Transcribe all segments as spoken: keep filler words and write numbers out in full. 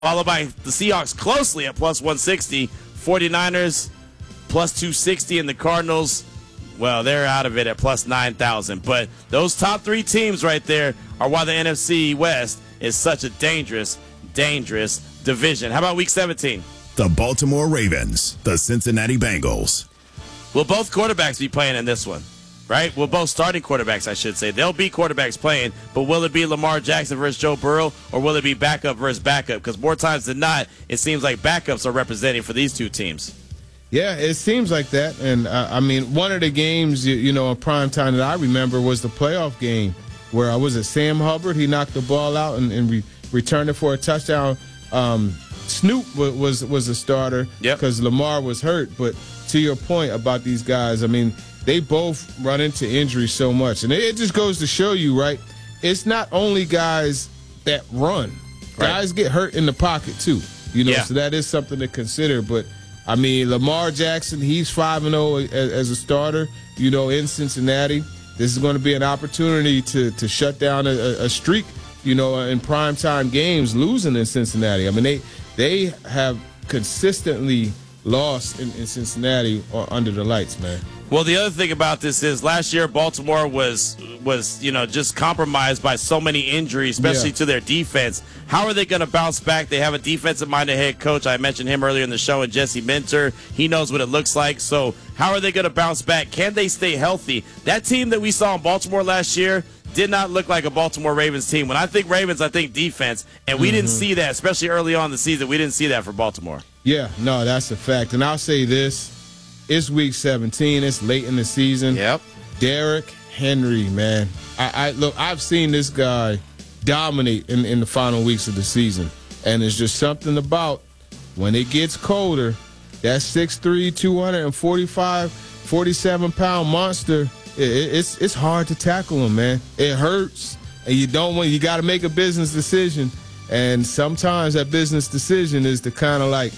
followed by the Seahawks closely at plus one sixty. forty-niners plus two sixty, and the Cardinals, well, they're out of it at plus nine thousand. But those top three teams right there are why the N F C West is such a dangerous, dangerous division. How about Week seventeen? The Baltimore Ravens, the Cincinnati Bengals. Will both quarterbacks be playing in this one? Right? Will both starting quarterbacks, I should say. They'll be quarterbacks playing, but will it be Lamar Jackson versus Joe Burrow, or will it be backup versus backup? Because more times than not, it seems like backups are representing for these two teams. Yeah, it seems like that. And, uh, I mean, one of the games, you, you know, in prime time that I remember was the playoff game where I was at Sam Hubbard. He knocked the ball out and, and re- returned it for a touchdown. Um, Snoop was, was was a starter because yep. Lamar was hurt. But to your point about these guys, I mean, they both run into injury so much. And it just goes to show you, right, it's not only guys that run. Right. Guys get hurt in the pocket, too. You know, yeah. so that is something to consider. But, I mean, Lamar Jackson, he's five and oh as, as a starter, you know, in Cincinnati. This is going to be an opportunity to, to shut down a, a streak, you know, in primetime games, losing in Cincinnati. I mean, they, they have consistently lost in, in Cincinnati or under the lights, man. Well, the other thing about this is last year Baltimore was was you know just compromised by so many injuries, especially yeah. to their defense. How are they going to bounce back? They have a defensive-minded head coach. I mentioned him earlier in the show, and Jesse Minter. He knows what it looks like. So how are they going to bounce back? Can they stay healthy? That team that we saw in Baltimore last year did not look like a Baltimore Ravens team. When I think Ravens, I think defense, and we mm-hmm. didn't see that, especially early on in the season. We didn't see that for Baltimore. Yeah, no, that's a fact. And I'll say this. It's week seventeen. It's late in the season. Yep. Derrick Henry, man. I, I look. I've seen this guy dominate in, in the final weeks of the season, and it's just something about when it gets colder. That six three, two forty-five, forty-seven pound monster. It, it, it's it's hard to tackle him, man. It hurts, and you don't want. You got to make a business decision, and sometimes that business decision is to kind of like,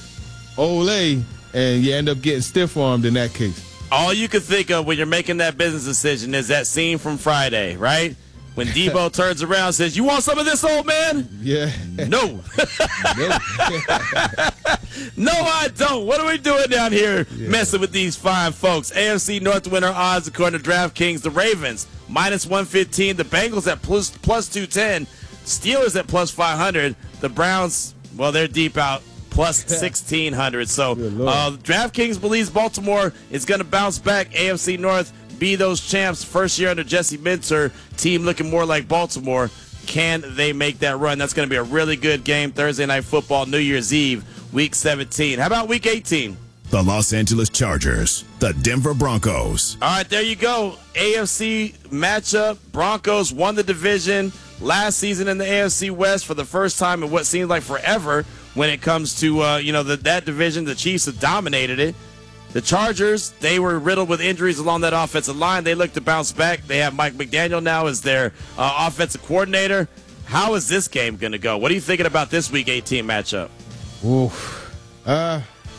ole. And you end up getting stiff-armed in that case. All you can think of when you're making that business decision is that scene from Friday, right? When Debo turns around and says, "You want some of this, old man?" Yeah. No. no. No, I don't. What are we doing down here yeah. messing with these fine folks? A F C North winner odds according to DraftKings. The Ravens, minus one fifteen. The Bengals at plus, plus two ten. Steelers at plus five hundred. The Browns, well, they're deep out. Plus sixteen hundred. So uh, DraftKings believes Baltimore is going to bounce back. A F C North be those champs. First year under Jesse Minter. Team looking more like Baltimore. Can they make that run? That's going to be a really good game. Thursday Night Football, New Year's Eve, Week seventeen. How about Week eighteen? The Los Angeles Chargers, the Denver Broncos. All right, there you go. A F C matchup. Broncos won the division last season in the A F C West for the first time in what seems like forever. When it comes to, uh, you know, the, that division, the Chiefs have dominated it. The Chargers, they were riddled with injuries along that offensive line. They look to bounce back. They have Mike McDaniel now as their uh, offensive coordinator. How is this game going to go? What are you thinking about this Week eighteen matchup? Oof. Uh,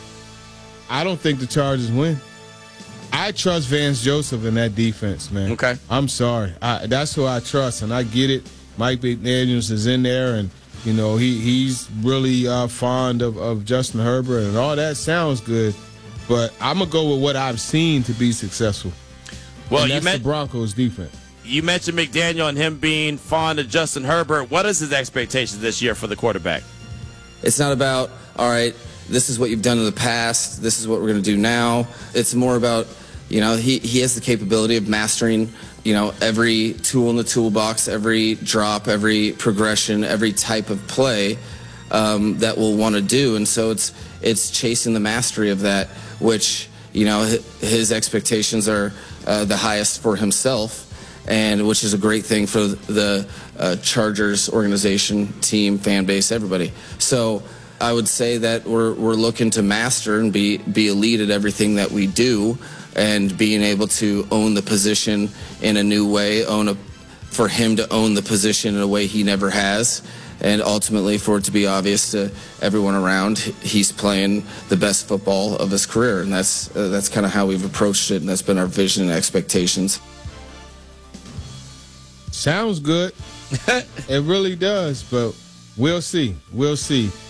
I don't think the Chargers win. I trust Vance Joseph in that defense, man. Okay. I'm sorry. I, that's who I trust, and I get it. Mike McDaniels is in there, and you know, he, he's really uh, fond of, of Justin Herbert, and all that sounds good. But I'm going to go with what I've seen to be successful. Well, and that's you meant, the Broncos' defense. You mentioned McDaniel and him being fond of Justin Herbert. What is his expectations this year for the quarterback? It's not about, all right, this is what you've done in the past, this is what we're going to do now. It's more about, you know, he, he has the capability of mastering you know, every tool in the toolbox, every drop, every progression, every type of play um, that we'll want to do. And so it's it's chasing the mastery of that, which, you know, his expectations are uh, the highest for himself, and which is a great thing for the uh, Chargers organization, team, fan base, everybody. So I would say that we're we're looking to master and be be elite at everything that we do, and being able to own the position in a new way, own a, for him to own the position in a way he never has, and ultimately for it to be obvious to everyone around he's playing the best football of his career, and that's uh, that's kind of how we've approached it, and that's been our vision and expectations. Sounds good. It really does, but we'll see. We'll see.